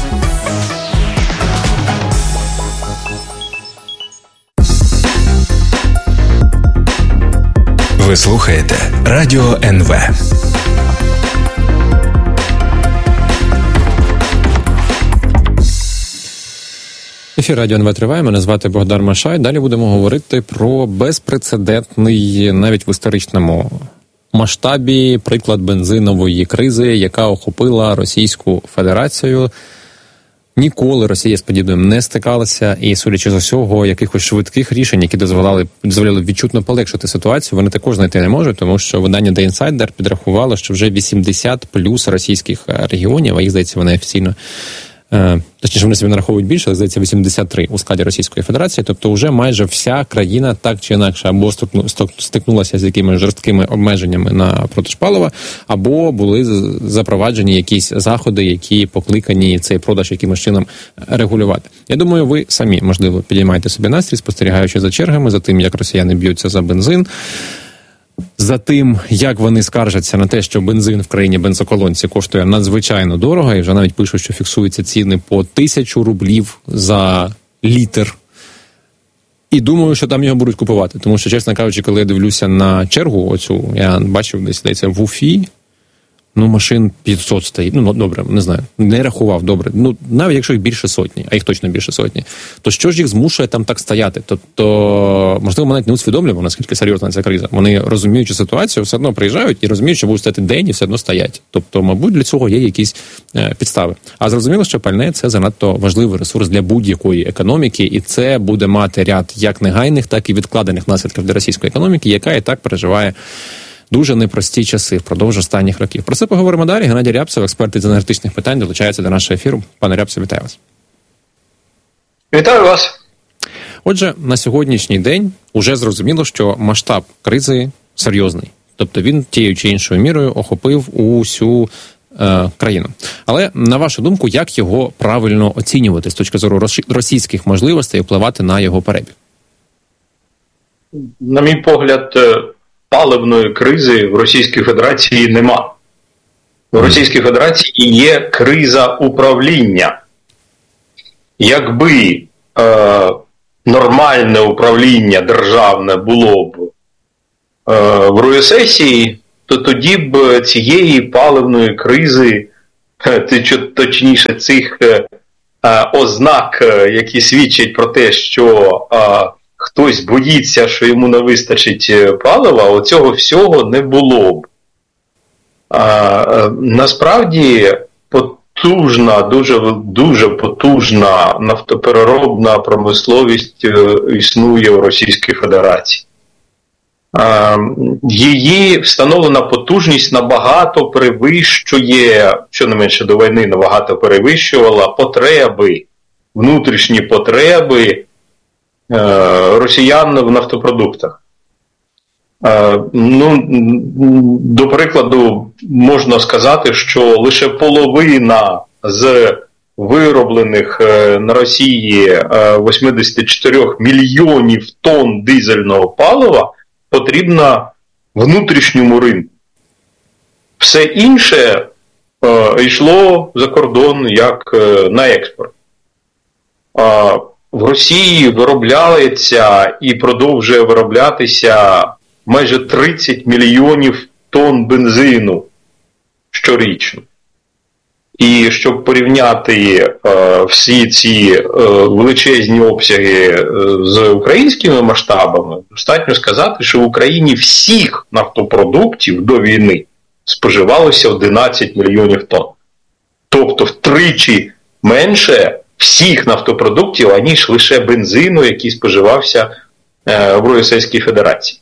Ви слухаєте Радіо ен ве. Ефір Радіо ен ве триває. Мене звати Богдан Машай. Далі будемо говорити про безпрецедентний, навіть в історичному масштабі, приклад бензинової кризи, яка охопила Російську Федерацію. Ніколи Росія з подібним не стикалася, і, судячи з усього, якихось швидких рішень, які дозволяли, дозволяли відчутно полегшити ситуацію, вони також знайти не можуть, тому що видання The Insider підрахувало, що вже вісімдесят плюс російських регіонів, а їх, здається, вони офіційно, е, точніше, вони собі нараховують більше, але, здається, вісімдесят три у складі Російської Федерації, тобто вже майже вся країна так чи інакше або стикнулася з якимись жорсткими обмеженнями на продаж палива, або були запроваджені якісь заходи, які покликані цей продаж якимось чином регулювати. Я думаю, ви самі, можливо, підіймаєте собі настрій, спостерігаючи за чергами, за тим, як росіяни б'ються за бензин, за тим, як вони скаржаться на те, що бензин в країні бензоколонці коштує надзвичайно дорого, і вже навіть пишуть, що фіксуються ціни по тисячу рублів за літр. І думаю, що там його будуть купувати. Тому що, чесно кажучи, коли я дивлюся на чергу оцю, я бачив десь, здається, в Уфі, ну, машин п'ятсот стоїть, ну, добре, не знаю, не рахував, добре, ну, навіть якщо їх більше сотні, а їх точно більше сотні, то що ж їх змушує там так стояти? Тобто, можливо, ми навіть не усвідомлюємо, наскільки серйозна ця криза. Вони, розуміючи ситуацію, все одно приїжджають і розуміють, що будуть стояти день і все одно стоять. Тобто, мабуть, для цього є якісь е, підстави. А зрозуміло, що пальне – це занадто важливий ресурс для будь-якої економіки, і це буде мати ряд як негайних, так і відкладених наслідків для російської економіки, яка і так переживає дуже непрості часи впродовж останніх років. Про це поговоримо далі. Геннадій Рябцев, експерт із енергетичних питань, долучається до нашого ефіру. Пане Рябцев, вітаю вас. Вітаю вас. Отже, на сьогоднішній день уже зрозуміло, що масштаб кризи серйозний. Тобто він тією чи іншою мірою охопив усю е, країну. Але, на вашу думку, як його правильно оцінювати з точки зору російських можливостей впливати на його перебіг? На мій погляд, паливної кризи в Російській Федерації нема. В Російській Федерації є криза управління. Якби е, нормальне управління державне було б е, в РУССії, то тоді б цієї паливної кризи, точніше цих е, ознак, які свідчать про те, що е, хтось боїться, що йому не вистачить палива, оцього всього не було б. А, насправді потужна, дуже, дуже потужна нафтопереробна промисловість існує у Російській Федерації. А, її встановлена потужність набагато перевищує, щонайменше до війни набагато перевищувала потреби, внутрішні потреби росіян в нафтопродуктах. Ну, до прикладу, можна сказати, що лише половина з вироблених на Росії вісімдесят чотири мільйонів тонн дизельного палива потрібна внутрішньому ринку. Все інше е, йшло за кордон як е, на експорт. Е, в Росії виробляється і продовжує вироблятися майже тридцять мільйонів тонн бензину щорічно. І щоб порівняти е, всі ці е, величезні обсяги е, з українськими масштабами, достатньо сказати, що в Україні всіх нафтопродуктів до війни споживалося одинадцять мільйонів тонн. Тобто втричі менше всіх нафтопродуктів, аніж лише бензину, який споживався е, в Російській Федерації.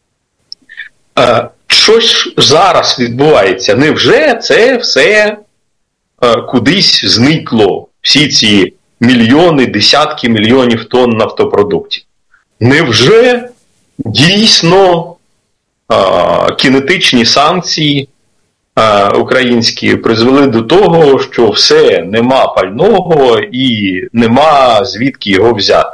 Е, що ж зараз відбувається? Невже це все кудись зникло, всі ці мільйони, десятки мільйонів тонн нафтопродуктів? Невже дійсно а, кінетичні санкції а, українські призвели до того, що все, нема пального і нема звідки його взяти?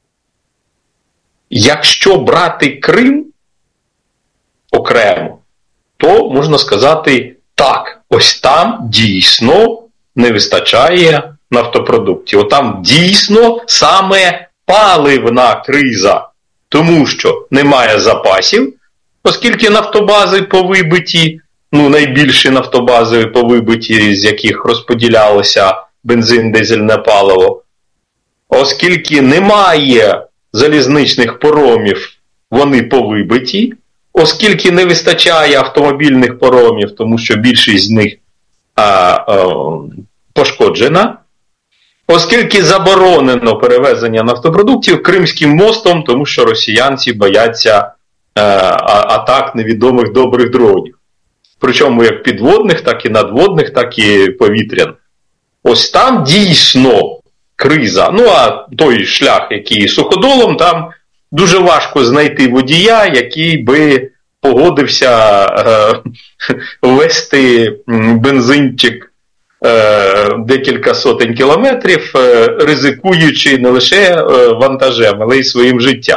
Якщо брати Крим окремо, то можна сказати так. Ось там дійсно не вистачає нафтопродуктів. От там дійсно саме паливна криза. Тому що немає запасів, оскільки нафтобази повибиті, ну найбільші нафтобази повибиті, з яких розподілялося бензин, дизельне паливо. Оскільки немає залізничних паромів, вони повибиті. Оскільки не вистачає автомобільних паромів, тому що більшість з них а, а, пошкоджена, оскільки заборонено перевезення нафтопродуктів Кримським мостом, тому що росіянці бояться а, атак невідомих добрих дронів. Причому як підводних, так і надводних, так і повітряних. Ось там дійсно криза. Ну а той шлях, який суходолом, там дуже важко знайти водія, який би погодився е, вести бензинчик е, декілька сотень кілометрів, е, ризикуючи не лише е, вантажем, але й своїм життям.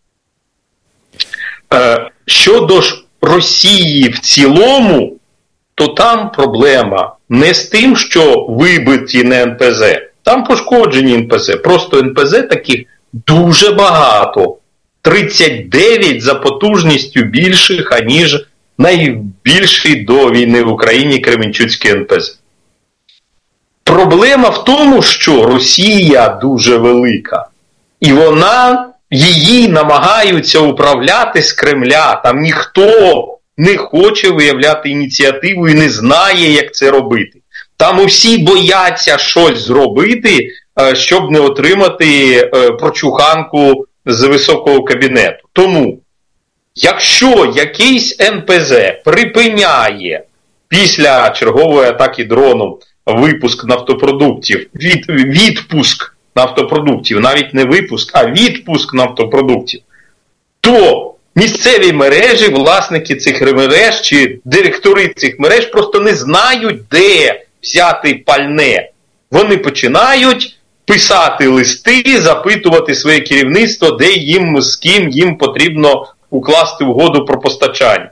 Е, щодо ж Росії в цілому, то там проблема не з тим, що вибиті не ен пе зет. Там пошкоджені ен пе зет. Просто ен пе зет таких дуже багато. тридцять дев'ять за потужністю більших, аніж найбільший до війни в Україні Кременчуцький ен пе зет. Проблема в тому, що Росія дуже велика. І вона, її намагаються управляти з Кремля. Там ніхто не хоче виявляти ініціативу і не знає, як це робити. Там усі бояться щось зробити, щоб не отримати прочуханку з високого кабінету. Тому, якщо якийсь ен пе зет припиняє після чергової атаки дроном випуск нафтопродуктів, від, відпуск нафтопродуктів, навіть не випуск, а відпуск нафтопродуктів, то місцеві мережі, власники цих мереж чи директори цих мереж просто не знають, де взяти пальне. Вони починають писати листи, запитувати своє керівництво, де їм, з ким їм потрібно укласти угоду про постачання.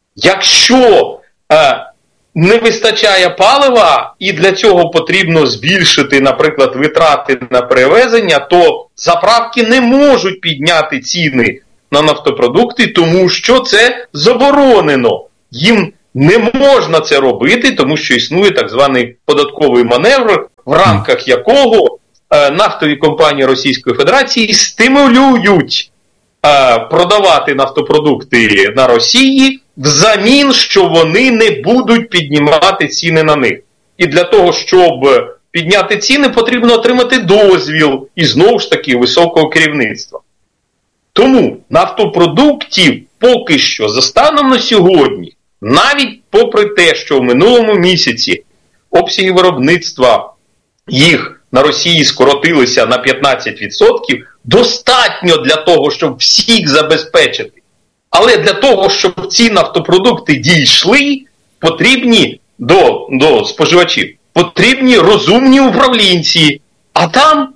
Якщо е, не вистачає палива і для цього потрібно збільшити, наприклад, витрати на перевезення, то заправки не можуть підняти ціни на нафтопродукти, тому що це заборонено. Їм не можна це робити, тому що існує так званий податковий маневр, в рамках якого е, нафтові компанії Російської Федерації стимулюють е, продавати нафтопродукти на Росії взамін, що вони не будуть піднімати ціни на них. І для того, щоб підняти ціни, потрібно отримати дозвіл і знову ж таки високого керівництва. Тому нафтопродуктів поки що за станом на сьогодні, навіть попри те, що в минулому місяці обсяги виробництва їх на Росії скоротилися на п'ятнадцять відсотків, достатньо для того, щоб всіх забезпечити. Але для того, щоб ці нафтопродукти дійшли, потрібні до, до споживачів, потрібні розумні управлінці. А там,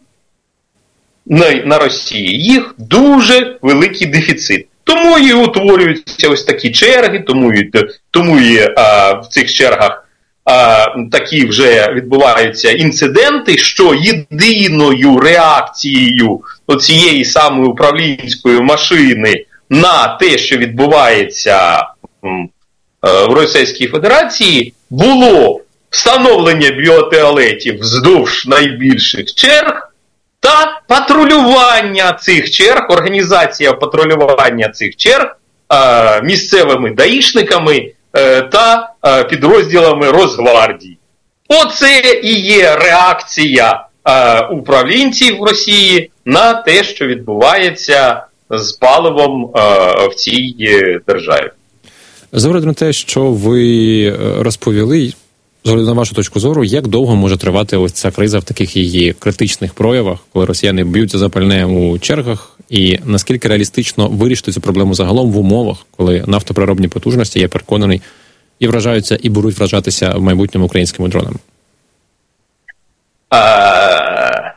на, на Росії, їх дуже великий дефіцит. Тому і утворюються ось такі черги, тому і, тому і а, в цих чергах а, такі вже відбуваються інциденти, що єдиною реакцією оцієї самої управлінської машини на те, що відбувається в Російській Федерації, було встановлення біотуалетів вздовж найбільших черг та патрулювання цих черг, організація патрулювання цих черг е, місцевими даїшниками е, та е, підрозділами Росгвардії. Оце і є реакція е, управлінців в Росії на те, що відбувається з паливом е, в цій державі. З огляду на те, що ви розповіли, з огляду на вашу точку зору, як довго може тривати ось ця криза в таких її критичних проявах, коли росіяни б'ються за пальне у чергах, і наскільки реалістично вирішити цю проблему загалом в умовах, коли нафтопереробні потужності, я переконаний, і вражаються, і будуть вражатися в майбутньому українськими дронами? А...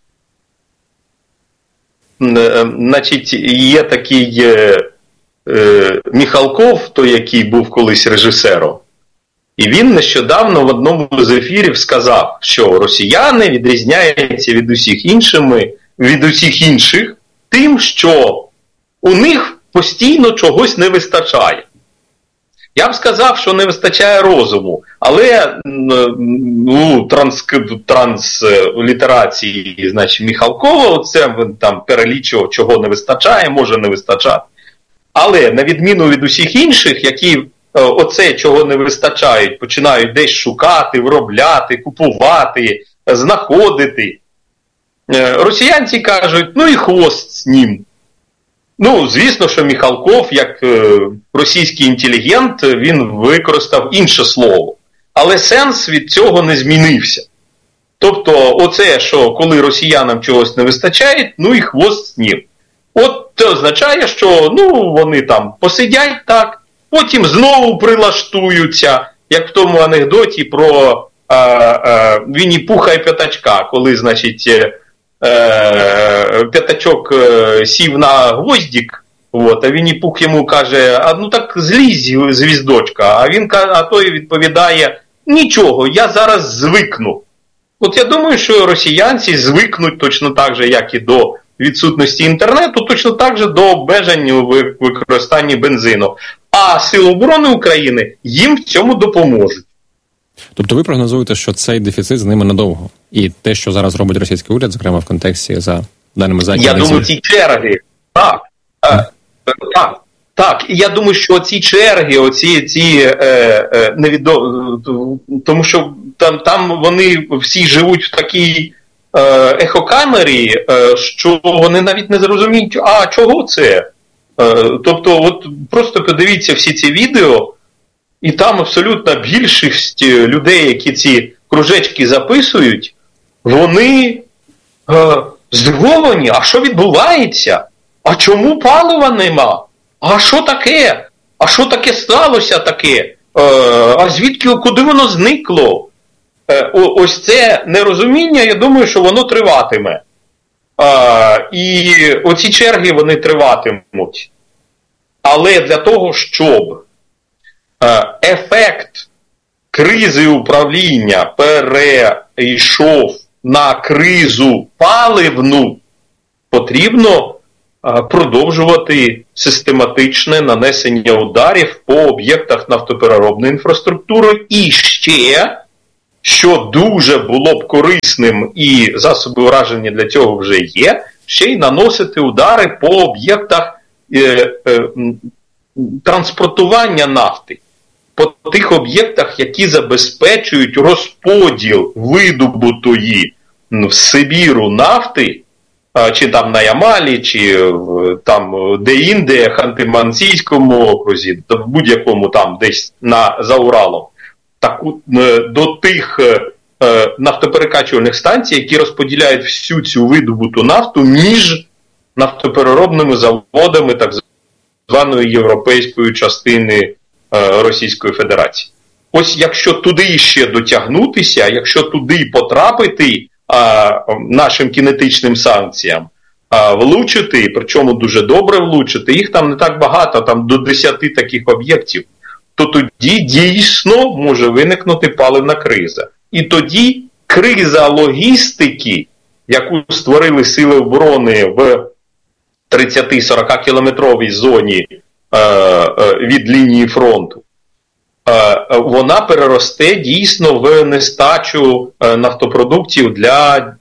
Значить, є такий е, е, Міхалков, той, який був колись режисером, і він нещодавно в одному з ефірів сказав, що росіяни відрізняються від усіх іншими, від усіх інших тим, що у них постійно чогось не вистачає. Я б сказав, що не вистачає розуму, але ну, транс, транслітерації, значить, Міхалкова, це він там перелічував, чого не вистачає, може не вистачати. Але на відміну від усіх інших, які оце, чого не вистачають, починають десь шукати, виробляти, купувати, знаходити, росіянці кажуть, ну і хвост з ним. Ну, звісно, що Міхалков, як е, російський інтелігент, він використав інше слово. Але сенс від цього не змінився. Тобто, оце, що коли росіянам чогось не вистачає, ну і хвост з ним. От це означає, що ну, вони там посидять так, потім знову прилаштуються, як в тому анекдоті про е, е, Вінні-Пуха і П'ятачка, коли, значить, е, П'ятачок сів на гвоздик, от, а Вінні-Пух йому каже, а ну так злізь, звіздочка, а він а той відповідає, нічого, я зараз звикну. От я думаю, що росіянці звикнуть точно так же, як і до відсутності інтернету, точно так же до обмежень у використанні бензину. а Сили оборони України їм в цьому допоможуть. Тобто ви прогнозуєте, що цей дефіцит з ними надовго? І те, що зараз робить російський уряд, зокрема в контексті за даними західних... Я думаю, ці черги, так, е, так, так. І я думаю, що ці черги, оці, ці, е, е, невідо... тому що там, там вони всі живуть в такій е, ехокамері, е, що вони навіть не зрозуміють, а чого це? Е, тобто, от просто подивіться всі ці відео, і там абсолютна більшість людей, які ці кружечки записують, вони е, здивовані, а що відбувається? А чому палива нема? А що таке? А що таке сталося таке? Е, а звідки, куди воно зникло? Е, ось це нерозуміння, я думаю, що воно триватиме. Е, і оці черги, вони триватимуть. Але для того, щоб ефект кризи управління перейшов на кризу паливну, потрібно продовжувати систематичне нанесення ударів по об'єктах нафтопереробної інфраструктури і ще, що дуже було б корисним і засоби ураження для цього вже є, ще й наносити удари по об'єктах е, е, транспортування нафти, по тих об'єктах, які забезпечують розподіл видобутої в Сибіру нафти, чи там на Ямалі, чи там де-інде, Ханти-Мансійському окрузі, в будь-якому там десь на, за Уралом, так, до тих нафтоперекачувальних станцій, які розподіляють всю цю видобуту нафту між нафтопереробними заводами так званої європейської частини Російської Федерації. Ось якщо туди ще дотягнутися, якщо туди потрапити а, нашим кінетичним санкціям, а, влучити, причому дуже добре влучити, їх там не так багато, там до десяти таких об'єктів, то тоді дійсно може виникнути паливна криза. І тоді криза логістики, яку створили Сили оборони в тридцять-сорок кілометровій зоні від лінії фронту, вона переросте дійсно в нестачу нафтопродуктів для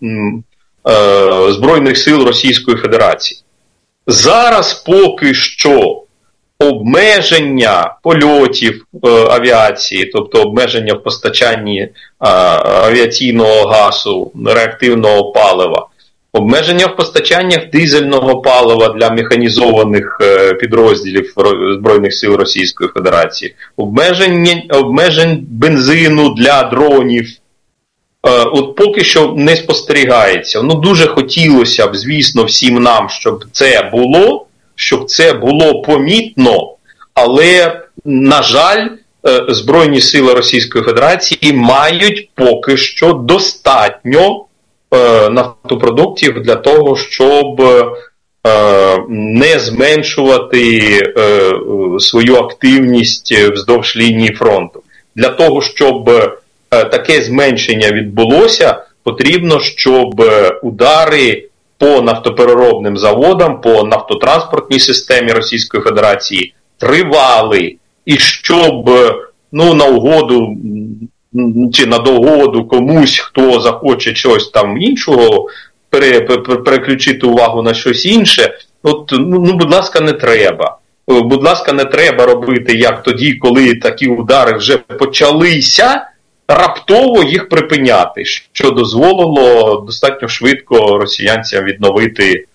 Збройних сил Російської Федерації. Зараз поки що обмеження польотів авіації, тобто обмеження в постачанні авіаційного газу, реактивного палива, обмеження в постачаннях дизельного палива для механізованих підрозділів Збройних сил Російської Федерації, обмеження, обмежень бензину для дронів, от поки що не спостерігається. Ну, дуже хотілося б, звісно, всім нам, щоб це було, щоб це було помітно, але, на жаль, Збройні сили Російської Федерації мають поки що достатньо нафтопродуктів для того, щоб не зменшувати свою активність вздовж лінії фронту. Для того, щоб таке зменшення відбулося, потрібно, щоб удари по нафтопереробним заводам, по нафтотранспортній системі Російської Федерації тривали, і щоб, ну, на угоду чи на догоду комусь, хто захоче щось там іншого, пере, пере, переключити увагу на щось інше, от, ну, будь ласка, не треба. Будь ласка, не треба робити, як тоді, коли такі удари вже почалися, раптово їх припиняти, що дозволило достатньо швидко росіянцям відновити е,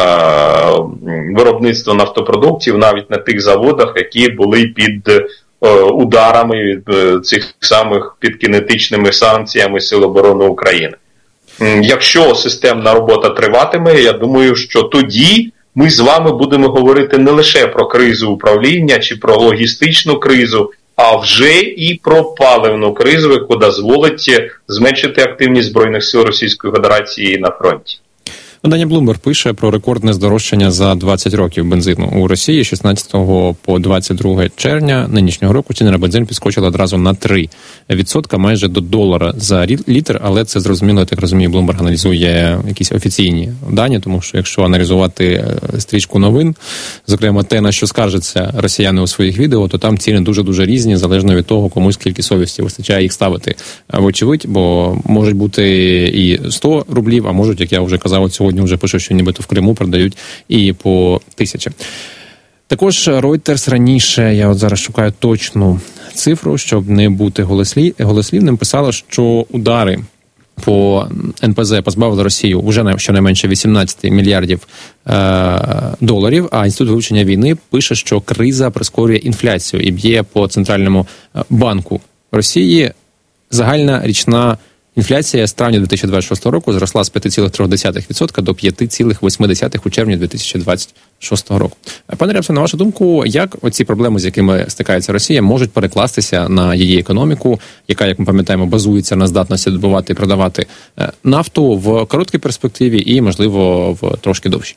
виробництво нафтопродуктів навіть на тих заводах, які були під ударами від цих самих під кінетичними санкціями Сил оборони України. Якщо системна робота триватиме, я думаю, що тоді ми з вами будемо говорити не лише про кризу управління чи про логістичну кризу, а вже і про паливну кризу, яка дозволить зменшити активність Збройних сил Російської Федерації на фронті. Видання Bloomberg пише про рекордне здорожчання за двадцять років бензину у Росії. шістнадцятого по двадцять друге червня нинішнього року ціни на бензин підскочили одразу на три відсотки, майже до долара за літр, але це зрозуміло, я так розумію, Bloomberg аналізує якісь офіційні дані, тому що якщо аналізувати стрічку новин, зокрема те, на що скаржаться росіяни у своїх відео, то там ціни дуже-дуже різні, залежно від того, комусь скільки совісті вистачає їх ставити. Вочевидь, бо можуть бути і сто рублів, а можуть, як я вже казав, от сьогодні вже пишу, що нібито в Криму продають і по тисячі. Також Reuters раніше, я от зараз шукаю точну цифру, щоб не бути голослів, голослівним, писала, що удари по ен пе зе позбавили Росію вже на щонайменше вісімнадцять мільярдів е, доларів, а Інститут вивчення війни пише, що криза прискорює інфляцію і б'є по Центральному банку Росії. Загальна річна інфляція з травня дві тисячі двадцять шостого року зросла з п'ять цілих три десятих відсотка до п'ять цілих вісім десятих у червні дві тисячі двадцять шостого року. Пане Рябце, на вашу думку, як оці проблеми, з якими стикається Росія, можуть перекластися на її економіку, яка, як ми пам'ятаємо, базується на здатності добувати і продавати нафту в короткій перспективі і, можливо, в трошки довшій?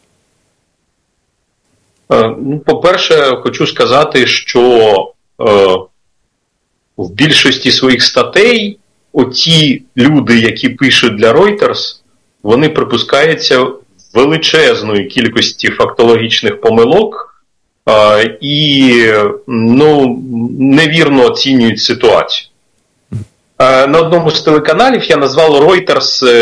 Ну, по-перше, хочу сказати, що е, в більшості своїх статей оті люди, які пишуть для Reuters, вони припускаються величезної кількості фактологічних помилок е, і ну, невірно оцінюють ситуацію. Е, на одному з телеканалів я назвав Reuters